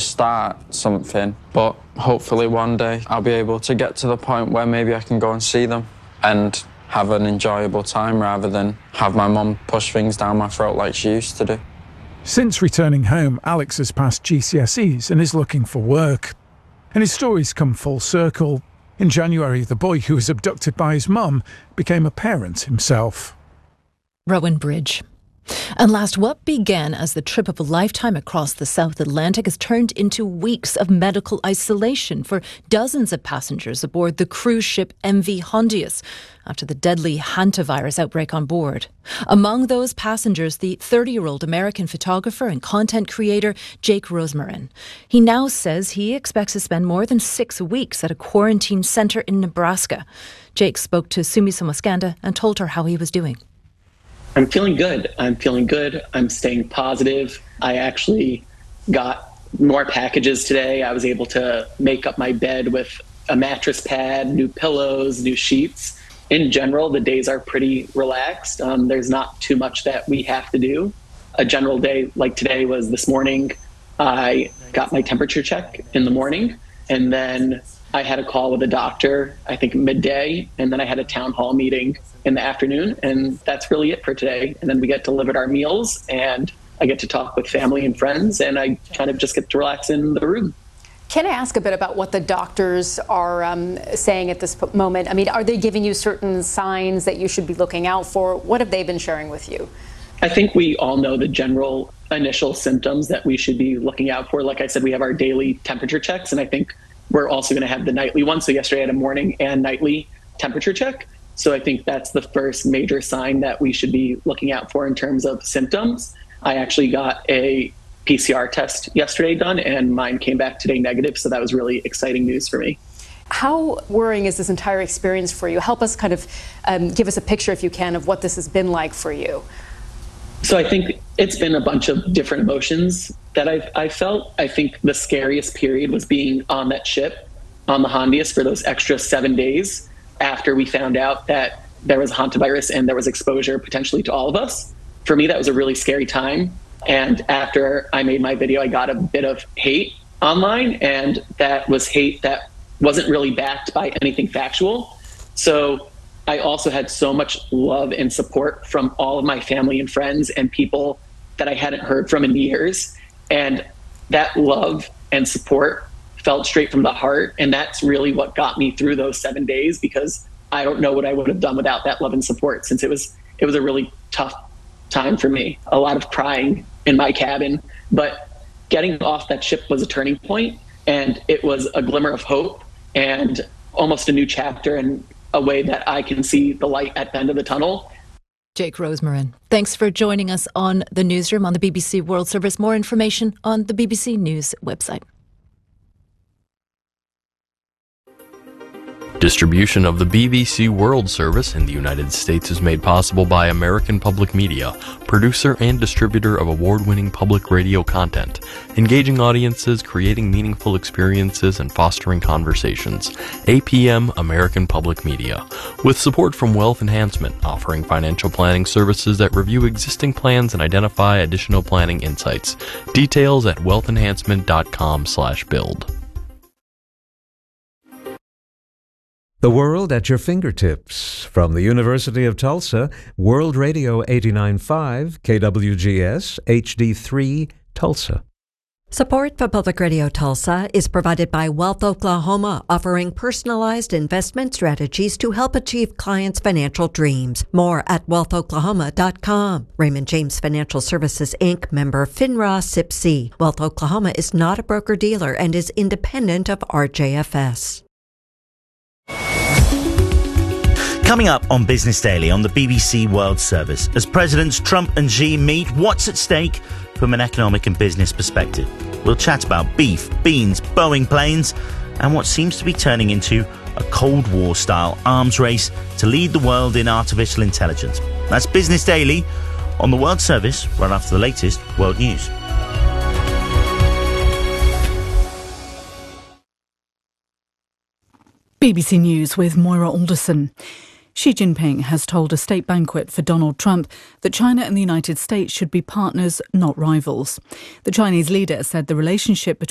start something, but hopefully one day I'll be able to get to the point where maybe I can go and see them and have an enjoyable time rather than have my mum push things down my throat like she used to do. Since returning home, Alex has passed GCSEs and is looking for work. And his stories come full circle. In January, the boy who was abducted by his mum became a parent himself. Rowan Bridge. And last, what began as the trip of a lifetime across the South Atlantic has turned into weeks of medical isolation for dozens of passengers aboard the cruise ship MV Hondius after the deadly hantavirus outbreak on board. Among those passengers, the 30-year-old American photographer and content creator Jake Rosmarin. He now says he expects to spend more than 6 weeks at a quarantine centre in Nebraska. Jake spoke to Sumi Somaskanda and told her how he was doing. I'm feeling good. I'm staying positive. I actually got more packages today. I was able to make up my bed with a mattress pad, new pillows, new sheets. In general, the days are pretty relaxed. There's not too much that we have to do. A general day like today was this morning. I got my temperature check in the morning, and then I had a call with a doctor, I think midday, and then I had a town hall meeting in the afternoon, and that's really it for today. And then we get delivered our meals, and I get to talk with family and friends, and I kind of just get to relax in the room. Can I ask a bit about what the doctors are saying at this moment? I mean, are they giving you certain signs that you should be looking out for? What have they been sharing with you? I think we all know the general initial symptoms that we should be looking out for. Like I said, we have our daily temperature checks, and I think we're also going to have the nightly one. So yesterday I had a morning and nightly temperature check. So I think that's the first major sign that we should be looking out for in terms of symptoms. I actually got a PCR test yesterday done, and mine came back today negative. So that was really exciting news for me. How worrying is this entire experience for you? Help us kind of give us a picture, if you can, of what this has been like for you. So I think it's been a bunch of different emotions that I felt. I think the scariest period was being on that ship, on the Hondius, for those extra 7 days after we found out that there was a hantavirus and there was exposure potentially to all of us. For me, that was a really scary time. And after I made my video, I got a bit of hate online, and that was hate that wasn't really backed by anything factual. So I also had so much love and support from all of my family and friends and people that I hadn't heard from in years. And that love and support felt straight from the heart. And that's really what got me through those 7 days, because I don't know what I would have done without that love and support, since it was a really tough time for me. A lot of crying in my cabin, but getting off that ship was a turning point, and it was a glimmer of hope and almost a new chapter and a way that I can see the light at the end of the tunnel. Jake Rosmarin, thanks for joining us on the Newsroom on the BBC World Service. More information on the BBC News website. Distribution of the BBC World Service in the United States is made possible by American Public Media, producer and distributor of award-winning public radio content, engaging audiences, creating meaningful experiences, and fostering conversations. APM American Public Media, with support from Wealth Enhancement, offering financial planning services that review existing plans and identify additional planning insights. Details at wealthenhancement.com/build. The world at your fingertips. From the University of Tulsa, World Radio 89.5, KWGS, HD3, Tulsa. Support for Public Radio Tulsa is provided by Wealth Oklahoma, offering personalized investment strategies to help achieve clients' financial dreams. More at wealthoklahoma.com. Raymond James Financial Services, Inc., member FINRA SIPC. Wealth Oklahoma is not a broker-dealer and is independent of RJFS. Coming up on Business Daily on the BBC World Service, as Presidents Trump and Xi meet, what's at stake from an economic and business perspective? We'll chat about beef, beans, Boeing planes, and what seems to be turning into a Cold War-style arms race to lead the world in artificial intelligence. That's Business Daily on the World Service, right after the latest world news. BBC News with Moira Alderson. Xi Jinping has told a state banquet for Donald Trump that China and the United States should be partners, not rivals. The Chinese leader said the relationship between